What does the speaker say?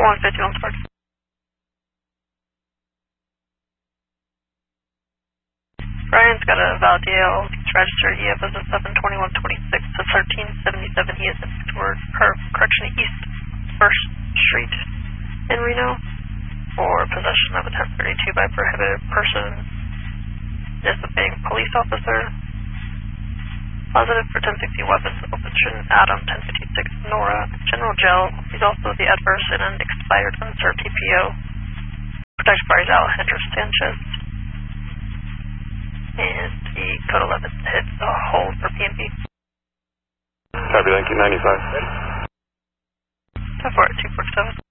150 on Spark. Brian's got a Valdale. He's registered. EF is a 72126 to 1377. He is in East 1st Street in Reno for possession of a 1032 by prohibited person, disobeying police officer. Positive for 1060 weapons, operation Adam 1056 Nora, General Gel. He's also the adverse in an expired unserved TPO. Protected parties Alejandro Sanchez. And the code 11 hits a hold for PMP. Copy, 1995. 247.